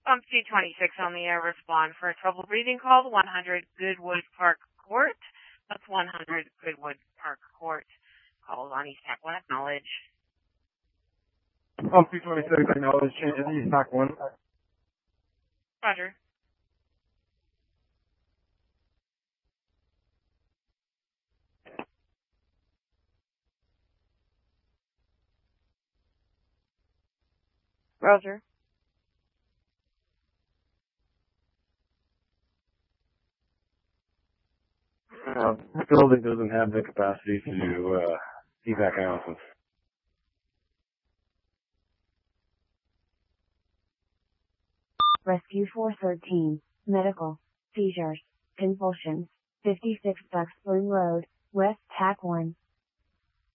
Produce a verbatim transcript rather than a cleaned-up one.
Um, C twenty-six on the air, respond for a trouble breathing call, one hundred Goodwood Park Court. That's one hundred Goodwood Park Court. Calls on East Tac one, acknowledge. Um, C twenty-six, acknowledge, change in East Tac one. Roger. Roger. Uh, the building doesn't have the capacity to do uh, evac analysis. Rescue four thirteen, medical, seizures, convulsions, fifty-six Duck Spring Road, West Tac one.